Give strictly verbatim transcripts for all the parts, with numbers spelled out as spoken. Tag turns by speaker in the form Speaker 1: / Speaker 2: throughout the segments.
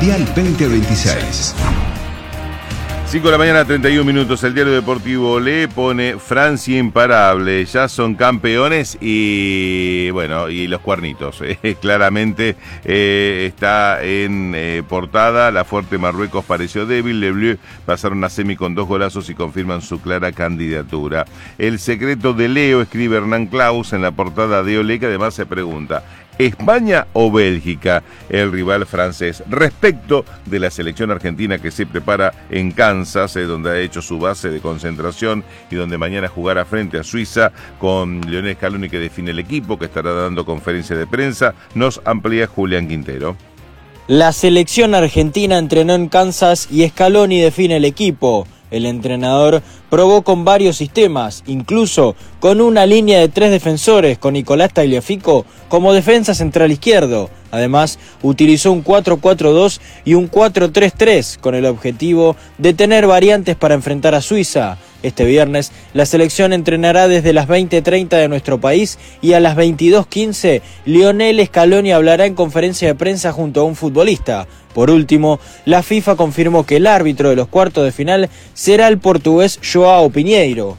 Speaker 1: Mundial veinte veintiséis.
Speaker 2: cinco de la mañana, treinta y un minutos. El diario deportivo Le pone Francia imparable, ya son campeones y bueno, y los cuernitos. Eh, claramente eh, está en eh, portada. La fuerte Marruecos pareció débil. Le Bleu pasaron a semi con dos golazos y confirman su clara candidatura. El secreto de Leo, escribe Hernán Claus en la portada de Olé, que además se pregunta: ¿España o Bélgica el rival francés? Respecto de la selección argentina que se prepara en Kansas, eh, donde ha hecho su base de concentración y donde mañana jugará frente a Suiza, con Lionel Scaloni que define el equipo, que estará dando conferencia de prensa, nos amplía Julián Quintero.
Speaker 3: La selección argentina entrenó en Kansas y Scaloni define el equipo. El entrenador probó con varios sistemas, incluso con una línea de tres defensores, con Nicolás Tagliafico como defensa central izquierdo. Además, utilizó un cuatro cuatro dos y un cuatro tres tres, con el objetivo de tener variantes para enfrentar a Suiza. Este viernes, la selección entrenará desde las veinte treinta de nuestro país y a las veintidós quince, Lionel Scaloni hablará en conferencia de prensa junto a un futbolista. Por último, la FIFA confirmó que el árbitro de los cuartos de final será el portugués Joao Pinheiro.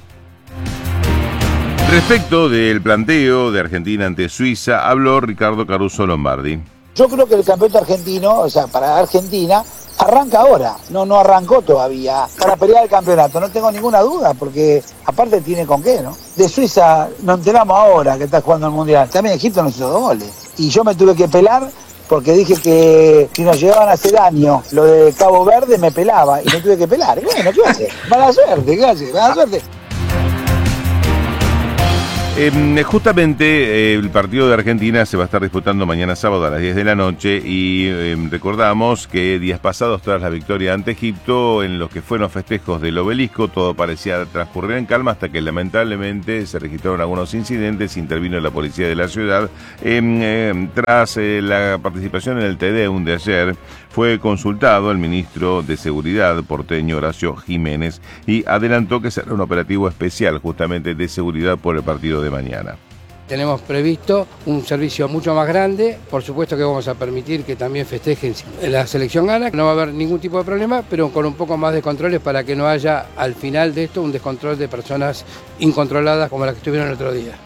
Speaker 2: Respecto del planteo de Argentina ante Suiza, habló Ricardo Caruso Lombardi.
Speaker 4: Yo creo que el campeonato argentino, o sea, para Argentina, arranca ahora, no no arrancó todavía, para pelear el campeonato, no tengo ninguna duda, porque aparte tiene con qué, ¿no? De Suiza nos enteramos ahora que está jugando el Mundial, también Egipto nos hizo dos goles, y yo me tuve que pelar porque dije que si nos llevaban a hacer daño lo de Cabo Verde me pelaba, y me tuve que pelar, y bueno, ¿qué va a hacer? Mala suerte, ¿qué hace? Mala suerte.
Speaker 2: Eh, justamente eh, el partido de Argentina se va a estar disputando mañana sábado a las diez de la noche y eh, recordamos que días pasados, tras la victoria ante Egipto, en los que fueron festejos del obelisco, todo parecía transcurrir en calma hasta que lamentablemente se registraron algunos incidentes, intervino la policía de la ciudad. Eh, eh, tras eh, la participación en el Te Deum de ayer, fue consultado el ministro de Seguridad porteño Horacio Jiménez y adelantó que será un operativo especial justamente de seguridad por el partido de mañana.
Speaker 5: Tenemos previsto un servicio mucho más grande, por supuesto que vamos a permitir que también festejen la selección gana, no va a haber ningún tipo de problema, pero con un poco más de controles para que no haya al final de esto un descontrol de personas incontroladas como las que estuvieron el otro día.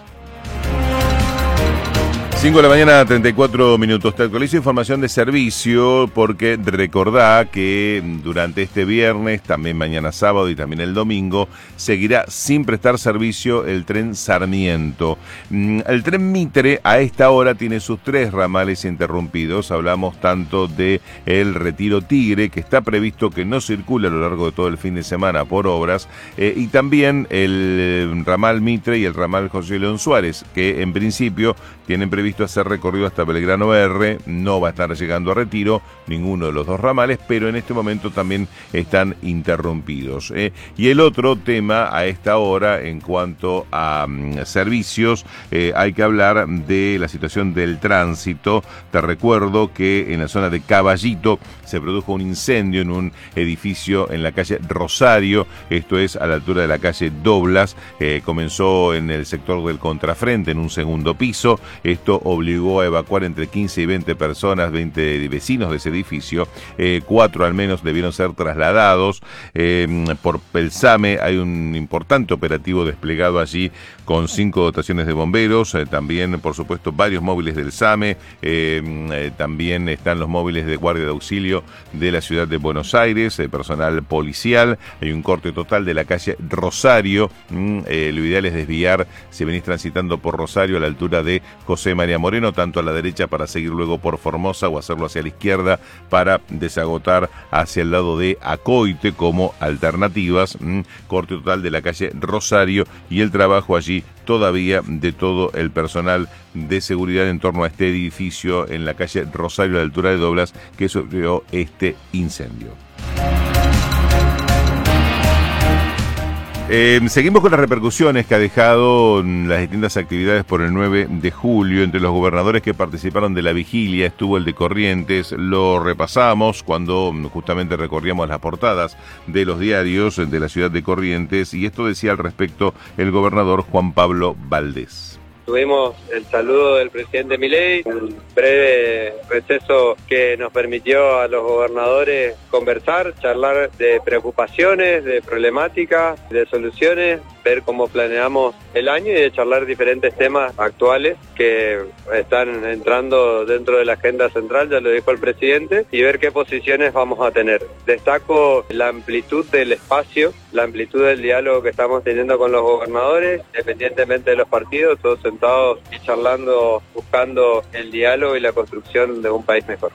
Speaker 2: cinco de la mañana, treinta y cuatro minutos. Te actualizo información de servicio porque recordá que durante este viernes, también mañana sábado y también el domingo, seguirá sin prestar servicio el tren Sarmiento. El tren Mitre a esta hora tiene sus tres ramales interrumpidos. Hablamos tanto de el Retiro Tigre, que está previsto que no circule a lo largo de todo el fin de semana por obras, eh, y también el ramal Mitre y el ramal José León Suárez, que en principio tienen previsto hacer recorrido hasta Belgrano R, no va a estar llegando a Retiro ninguno de los dos ramales, pero en este momento también están interrumpidos. ¿eh? Y el otro tema a esta hora, en cuanto a um, servicios, eh, hay que hablar de la situación del tránsito. Te recuerdo que en la zona de Caballito se produjo un incendio en un edificio en la calle Rosario, esto es a la altura de la calle Doblas, eh, comenzó en el sector del Contrafrente, en un segundo piso. Esto obligó a evacuar entre quince y veinte personas, veinte vecinos de ese edificio. Eh, cuatro al menos debieron ser trasladados. Eh, por el SAME hay un importante operativo desplegado allí con cinco dotaciones de bomberos. Eh, también, por supuesto, varios móviles del SAME. Eh, eh, también están los móviles de guardia de auxilio de la ciudad de Buenos Aires, eh, personal policial. Hay un corte total de la calle Rosario. Mm, eh, lo ideal es desviar, si venís transitando por Rosario, a la altura de José María Moreno, tanto a la derecha para seguir luego por Formosa o hacerlo hacia la izquierda para desagotar hacia el lado de Acoite como alternativas. Mm, corte total de la calle Rosario y el trabajo allí todavía de todo el personal de seguridad en torno a este edificio en la calle Rosario a la altura de Doblas que sufrió este incendio. Eh, seguimos con las repercusiones que ha dejado las distintas actividades por el nueve de julio. Entre los gobernadores que participaron de la vigilia estuvo el de Corrientes. Lo repasamos cuando justamente recorríamos las portadas de los diarios de la ciudad de Corrientes, y esto decía al respecto el gobernador Juan Pablo Valdés.
Speaker 6: Tuvimos el saludo del presidente Milei, un breve receso que nos permitió a los gobernadores conversar, charlar de preocupaciones, de problemáticas, de soluciones, ver cómo planeamos el año y de charlar diferentes temas actuales que están entrando dentro de la agenda central, ya lo dijo el presidente, y ver qué posiciones vamos a tener. Destaco la amplitud del espacio, la amplitud del diálogo que estamos teniendo con los gobernadores, independientemente de los partidos, todos sentados y charlando, buscando el diálogo y la construcción de un país mejor.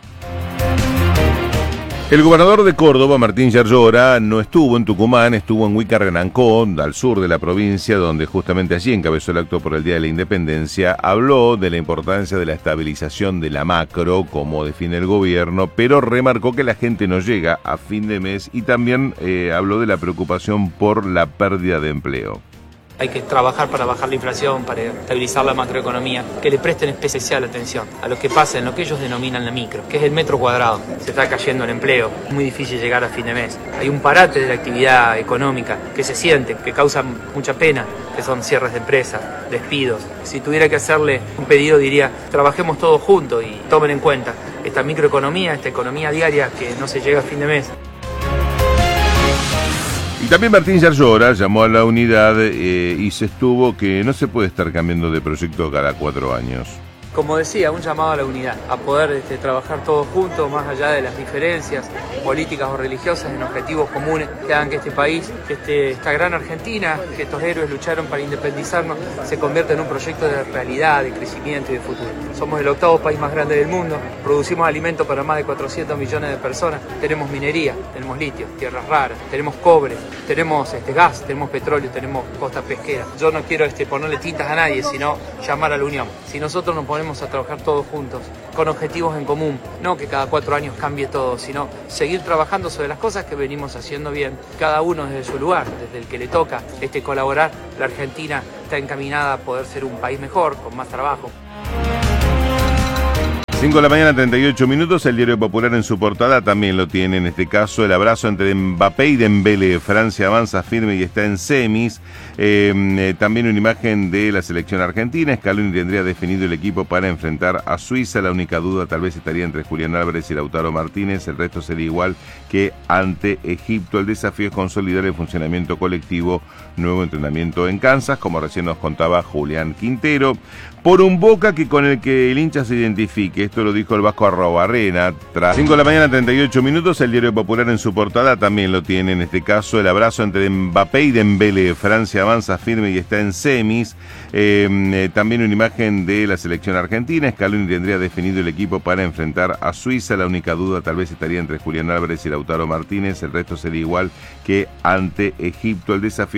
Speaker 2: El gobernador de Córdoba, Martín Yarlora, no estuvo en Tucumán, estuvo en Huaycarrenancó, al sur de la provincia, donde justamente allí encabezó el acto por el Día de la Independencia. Habló de la importancia de la estabilización de la macro, como define el gobierno, pero remarcó que la gente no llega a fin de mes y también eh, habló de la preocupación por la pérdida de empleo.
Speaker 7: Hay que trabajar para bajar la inflación, para estabilizar la macroeconomía, que le presten especial atención a lo que pasa en lo que ellos denominan la micro, que es el metro cuadrado. Se está cayendo el empleo, es muy difícil llegar a fin de mes. Hay un parate de la actividad económica que se siente, que causa mucha pena, que son cierres de empresas, despidos. Si tuviera que hacerle un pedido diría, trabajemos todos juntos y tomen en cuenta esta microeconomía, esta economía diaria que no se llega a fin de mes.
Speaker 2: Y también Martín Yarlora llamó a la unidad eh, y se estuvo que no se puede estar cambiando de proyecto cada cuatro años.
Speaker 7: Como decía, un llamado a la unidad, a poder este, trabajar todos juntos, más allá de las diferencias políticas o religiosas, en objetivos comunes que hagan que este país, que este, esta gran Argentina, que estos héroes lucharon para independizarnos, se convierta en un proyecto de realidad, de crecimiento y de futuro. Somos el octavo país más grande del mundo, producimos alimentos para más de cuatrocientos millones de personas, tenemos minería, tenemos litio, tierras raras, tenemos cobre, tenemos este, gas, tenemos petróleo, tenemos costa pesquera. Yo no quiero este, ponerle tintas a nadie, sino llamar a la unión. Si nosotros nos ponemos a trabajar todos juntos, con objetivos en común, no que cada cuatro años cambie todo, sino seguir trabajando sobre las cosas que venimos haciendo bien, cada uno desde su lugar, desde el que le toca este, colaborar. La Argentina está encaminada a poder ser un país mejor, con más trabajo.
Speaker 2: cinco de la mañana, treinta y ocho minutos, el Diario Popular en su portada también lo tiene, en este caso el abrazo entre Mbappé y Dembélé. Francia avanza firme y está en semis. Eh, eh, también una imagen de la selección argentina. Scaloni tendría definido el equipo para enfrentar a Suiza. La única duda tal vez estaría entre Julián Álvarez y Lautaro Martínez. El resto sería igual que ante Egipto. El desafío es consolidar el funcionamiento colectivo. Nuevo entrenamiento en Kansas, como recién nos contaba Julián Quintero. Por un Boca que con el que el hincha se identifique. Esto lo dijo el Vasco Arrobarrena. Tras cinco de la mañana, treinta y ocho minutos, el Diario Popular en su portada también lo tiene, en este caso el abrazo entre Mbappé y Dembélé. Francia avanza firme y está en semis. Eh, eh, también una imagen de la selección argentina. Scaloni tendría definido el equipo para enfrentar a Suiza. La única duda tal vez estaría entre Julián Álvarez y Lautaro Martínez. El resto sería igual que ante Egipto. El desafío